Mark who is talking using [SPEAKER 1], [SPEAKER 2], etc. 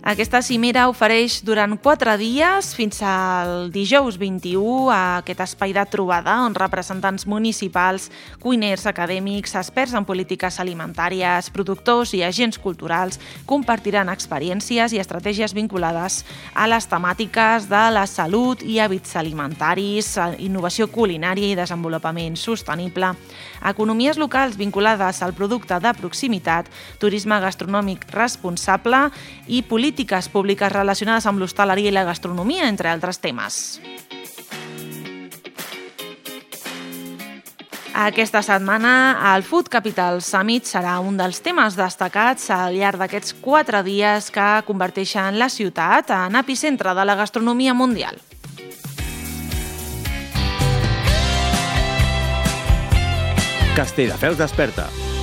[SPEAKER 1] Aquesta cimera ofereix durant 4 dies, fins al dijous 21, aquest espai de trobada on representants municipals, cuiners, acadèmics, experts en polítiques alimentàries, productors i agents culturals compartiran experiències i estratègies vinculades a les temàtiques de la salut i hàbits alimentaris, innovació culinària i desenvolupament sostenible, economies locals vinculades al producte de proximitat, turisme gastronòmic responsable i polítiques públiques relacionades amb l'hostaleria i la gastronomia, entre altres temes. Aquesta setmana, el Food Capital Summit serà un dels temes destacats al llarg d'aquests 4 dies que converteixen la ciutat en epicentre de la gastronomia mundial.
[SPEAKER 2] Castelldefels desperta.